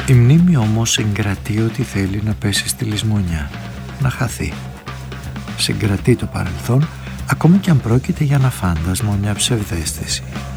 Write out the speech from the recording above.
Η μνήμη όμως συγκρατεί ότι θέλει να πέσει στη λησμονιά, να χαθεί. Συγκρατεί το παρελθόν, ακόμη κι αν πρόκειται για ένα φάντασμα, μια ψευδαίσθηση.